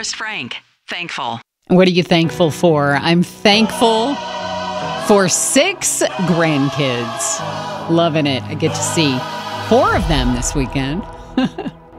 Forrest Frank. Thankful. What are you thankful for? I'm thankful for 6 grandkids. Loving it. I get to see 4 of them this weekend.